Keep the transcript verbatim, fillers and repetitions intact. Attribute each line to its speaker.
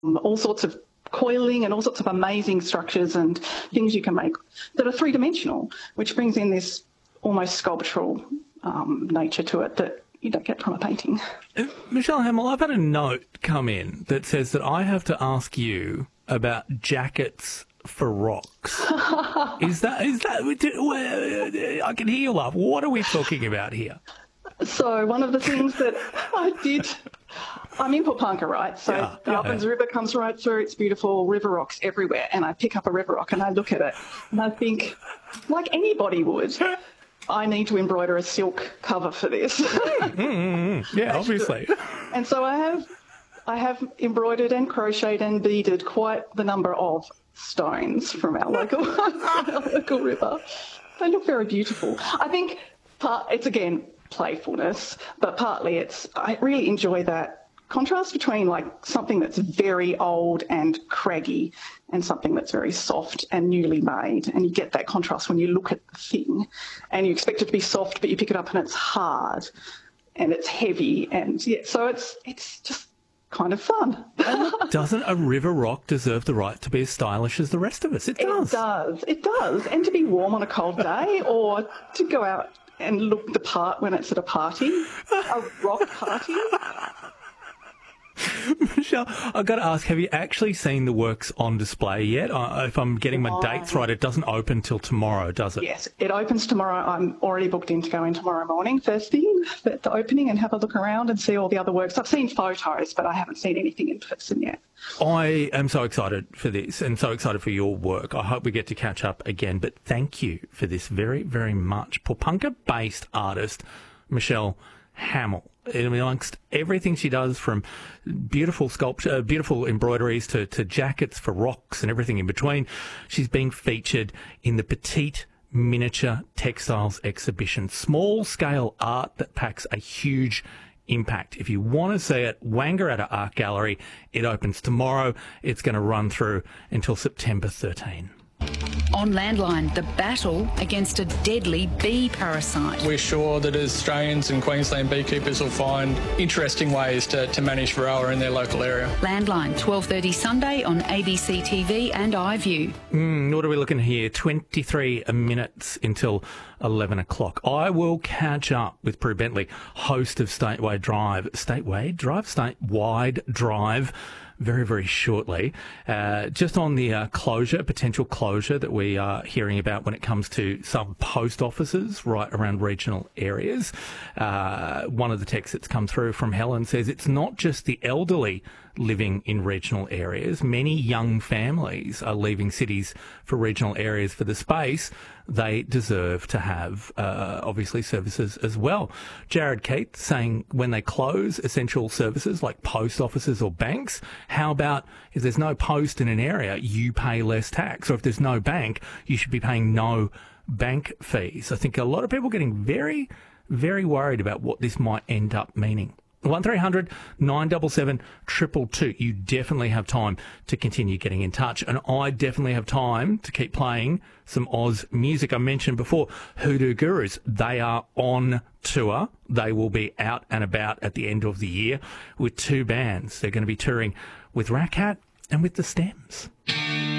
Speaker 1: all sorts of coiling and all sorts of amazing structures and things you can make that are three-dimensional, which brings in this almost sculptural um, nature to it that you don't get from a painting.
Speaker 2: Uh, Michelle Hamill, I've had a note come in that says that I have to ask you about jackets for rocks. is that, is that, I can hear you laugh. What are we talking about here?
Speaker 1: So one of the things that I did, I'm in Poponka, right? So
Speaker 2: yeah,
Speaker 1: the
Speaker 2: yeah.
Speaker 1: Ovens River comes right through. It's beautiful, river rocks everywhere. And I pick up a river rock and I look at it and I think, like anybody would, I need to embroider a silk cover for this.
Speaker 2: mm-hmm. Yeah, obviously.
Speaker 1: And so I have, I have embroidered and crocheted and beaded quite the number of stones from our local, our local river. They look very beautiful. I think part, it's again playfulness, but partly it's, I really enjoy that contrast between like something that's very old and craggy and something that's very soft and newly made. And you get that contrast when you look at the thing and you expect it to be soft, but you pick it up and it's hard and it's heavy. And yeah, so it's, it's just kind of fun.
Speaker 2: Doesn't a river rock deserve the right to be as stylish as the rest of us? It does.
Speaker 1: It does. It does. And to be warm on a cold day or to go out and look the part when it's at a party, a rock party.
Speaker 2: Michelle, I've got to ask, have you actually seen the works on display yet? Uh, if I'm getting my
Speaker 1: Oh.
Speaker 2: dates right, it doesn't open till tomorrow, does it?
Speaker 1: Yes, it opens tomorrow. I'm already booked in to go in tomorrow morning, first thing, at the opening and have a look around and see all the other works. I've seen photos, but I haven't seen anything in person yet.
Speaker 2: I am so excited for this and so excited for your work. I hope we get to catch up again, but thank you for this very, very much. Poponka-based artist Michelle Hamill. Amongst everything she does, from beautiful sculpture, uh, beautiful embroideries to, to jackets for rocks and everything in between, she's being featured in the Petite Miniature Textiles exhibition. Small-scale art that packs a huge impact. If you want to see it, Wangaratta Art Gallery, it opens tomorrow. It's going to run through until September thirteenth.
Speaker 3: On Landline, the battle against a deadly bee parasite.
Speaker 4: We're sure that Australians and Queensland beekeepers will find interesting ways to, to manage Varroa in their local area.
Speaker 3: Landline, twelve thirty Sunday on A B C T V and iView.
Speaker 2: Mm, what are we looking here? twenty-three minutes until eleven o'clock. I will catch up with Prue Bentley, host of Statewide Drive. Statewide Drive? Statewide Drive. Very, very shortly. Uh, just on the uh, closure, potential closure that we are hearing about when it comes to some post offices right around regional areas. Uh, one of the texts that's come through from Helen says it's not just the elderly living in regional areas. Many young families are leaving cities for regional areas for the space they deserve to have, uh, obviously, services as well. Jared Keith saying when they close essential services like post offices or banks, how about if there's no post in an area, you pay less tax? Or if there's no bank, you should be paying no bank fees. I think a lot of people are getting very, very worried about what this might end up meaning. one three hundred nine seven seven two two two. You definitely have time to continue getting in touch. And I definitely have time to keep playing some Oz music. I mentioned before, Hoodoo Gurus. They are on tour. They will be out and about at the end of the year with two bands. They're going to be touring with Rat Cat and with the Stems.